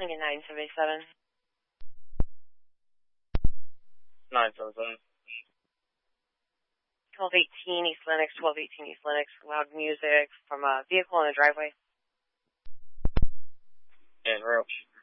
calling in 977. 977. 1218 East Lenox, 1218 East Lenox. Loud music from a vehicle in the driveway. And Roach.